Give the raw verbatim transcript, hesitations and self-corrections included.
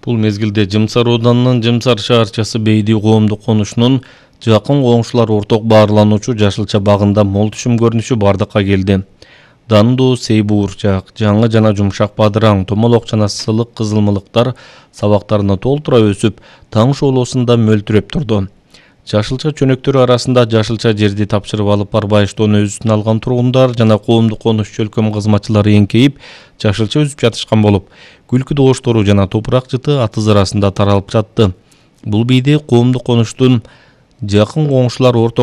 Бул мезгилде Жымсар ауданынын Жымсар шаарчасы Бейди коомдук конушунун жакын коңшулар орток баарлануучу Жашылча багында мол түшүм көрүнүшү бардыкка келди. Дандуу сейбуурчак, жаңы жана жумшак бадыраң, томолок жана сылык кызылмылыктар сабактарына толтура өсүп, таң шоолосунда мөлтүрөп турду. Жашылча чөнөктөрү арасында жашылча жерди тапшырып алып барбай иштоону өз үстүнө алган тургундар жана коомдук конуш чөлкөм кызматчылары эңкейип, жашылча үзүп жатышкан болуп, күлкү добуштору жана топурак жыты атыз арасында таралып жатты. Бул бийде коомдук конуштун жакын коңшулар орток